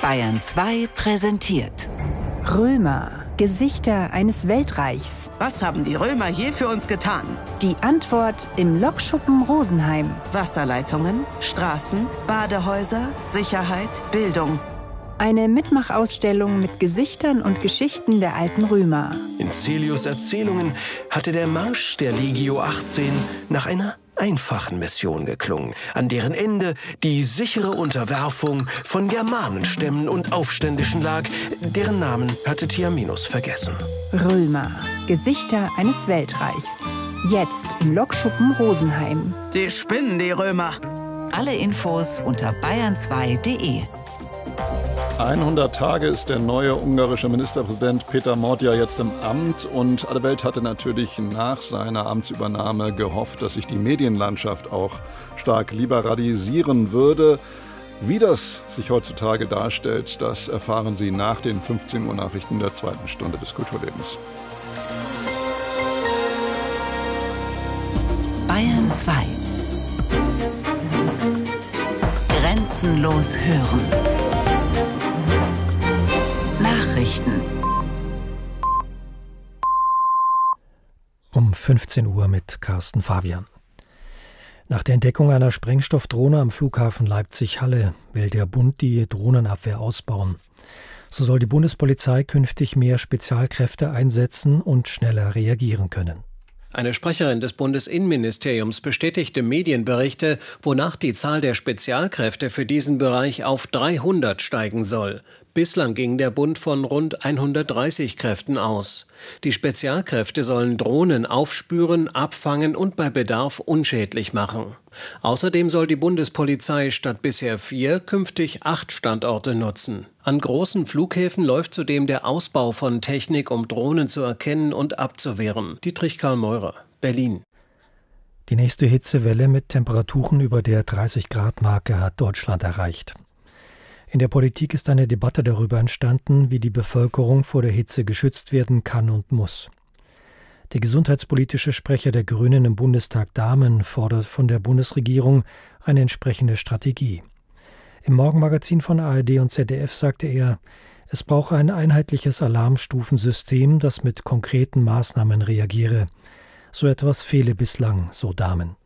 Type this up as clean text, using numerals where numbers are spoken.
Bayern 2 präsentiert Römer, Gesichter eines Weltreichs. Was haben die Römer je für uns getan? Die Antwort im Lokschuppen Rosenheim. Wasserleitungen, Straßen, Badehäuser, Sicherheit, Bildung. Eine Mitmachausstellung mit Gesichtern und Geschichten der alten Römer. In Cälius' Erzählungen hatte der Marsch der Legio 18 nach einer einfachen Mission geklungen, an deren Ende die sichere Unterwerfung von Germanenstämmen und Aufständischen lag, deren Namen hatte Tiaminus vergessen. Römer, Gesichter eines Weltreichs. Jetzt im Lokschuppen Rosenheim. Die spinnen, die Römer. Alle Infos unter bayern2.de. 100 Tage ist der neue ungarische Ministerpräsident Péter Mordja jetzt im Amt und alle Welt hatte natürlich nach seiner Amtsübernahme gehofft, dass sich die Medienlandschaft auch stark liberalisieren würde. Wie das sich heutzutage darstellt, das erfahren Sie nach den 15 Uhr Nachrichten der zweiten Stunde des Kulturlebens. Bayern 2. Grenzenlos hören. Nachrichten. Um 15 Uhr mit Carsten Fabian. Nach der Entdeckung einer Sprengstoffdrohne am Flughafen Leipzig-Halle will der Bund die Drohnenabwehr ausbauen. So soll die Bundespolizei künftig mehr Spezialkräfte einsetzen und schneller reagieren können. Eine Sprecherin des Bundesinnenministeriums bestätigte Medienberichte, wonach die Zahl der Spezialkräfte für diesen Bereich auf 300 steigen soll. Bislang ging der Bund von rund 130 Kräften aus. Die Spezialkräfte sollen Drohnen aufspüren, abfangen und bei Bedarf unschädlich machen. Außerdem soll die Bundespolizei statt bisher 4 künftig 8 Standorte nutzen. An großen Flughäfen läuft zudem der Ausbau von Technik, um Drohnen zu erkennen und abzuwehren. Dietrich Karl Meurer, Berlin. Die nächste Hitzewelle mit Temperaturen über der 30-Grad-Marke hat Deutschland erreicht. In der Politik ist eine Debatte darüber entstanden, wie die Bevölkerung vor der Hitze geschützt werden kann und muss. Der gesundheitspolitische Sprecher der Grünen im Bundestag Dahmen fordert von der Bundesregierung eine entsprechende Strategie. Im Morgenmagazin von ARD und ZDF sagte er, es brauche ein einheitliches Alarmstufensystem, das mit konkreten Maßnahmen reagiere. So etwas fehle bislang, so Dahmen.